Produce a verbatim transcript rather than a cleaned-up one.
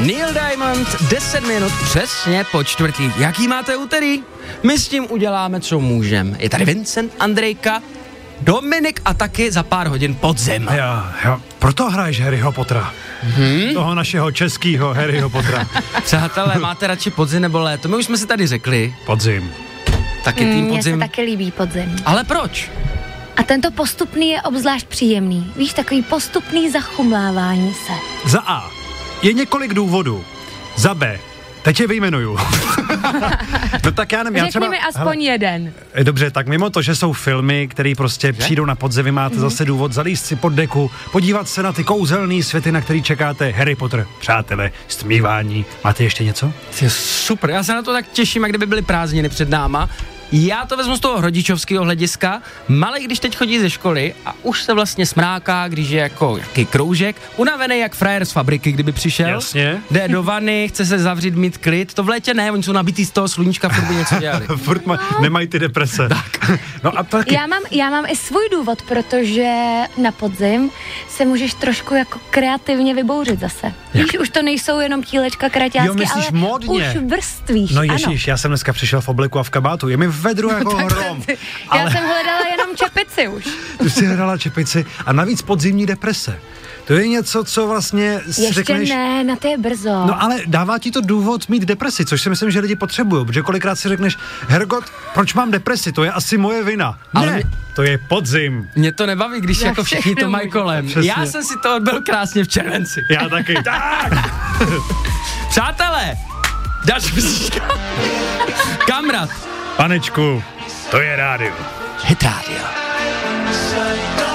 Neil Diamond, deset minut přesně po čtvrtý. Jaký máte úterý? My s tím uděláme, co můžem. Je tady Vincent, Andrejka, Dominik a taky za pár hodin Podzim. Jo, jo, proto hraješ Harryho Pottera. Hmm? Toho našeho českýho Harryho Pottera. Přátelé, máte radši podzim nebo léto? My už jsme si tady řekli. Podzim. Taky tým Mně podzim. se taky líbí podzim. Ale proč? A tento postupný je obzvlášť příjemný. Víš, takový postupný zachumlávání se. Za A. Je několik důvodů. Za B. Teď je vyjmenuju. No tak já nevím, já třeba... Řekni mi aspoň hele, jeden. Dobře, tak mimo to, že jsou filmy, které prostě že? přijdou na podzim, máte mm-hmm. zase důvod zalíst si pod deku, podívat se na ty kouzelný světy, na který čekáte. Harry Potter, přátelé, stmívání. Máte ještě něco? Je super, já se na to tak těším, jak kdyby byly prázdniny před náma. Já to vezmu z toho rodičovského hlediska. Malej, když teď chodí ze školy a už se vlastně smráká, když je jako jaký kroužek, unavený jak frajer z fabriky, kdyby přišel. Jasně. Jde do vany, chce se zavřít, mít klid. To v létě ne, oni jsou nabitý z toho sluníčka, furt by něco dělali. Furt ma, nemají ty deprese. Tak. No a taky... Já mám, já mám i svůj důvod, protože na podzim se můžeš trošku jako kreativně vybouřit zase. Jak? Víš, už to nejsou jenom tílečka, kraťásky, jo, myslíš ale modně. už vrstvíš. No ježíš, ano. já jsem dneska přišel v obleku a v kabátu. Je mi vedru jako hrom. Já ale... jsem hledala jenom čepici už. Ty jsi hledala čepici a navíc podzimní deprese. To je něco, co vlastně Ještě řekneš... ne, na to je brzo. No ale dává ti to důvod mít depresi, což si myslím, že lidi potřebují, protože kolikrát si řekneš, Hergot, proč mám depresi, to je asi moje vina. Ale ne, mě... to je podzim. Mě to nebaví, když Já jako všichni to mají kolem. Přesně. Já jsem si to odbyl krásně v červenci. Já taky. Tak! Přátelé, další písnička. Kamrat. Panečku, to je rádio. Hit rádio.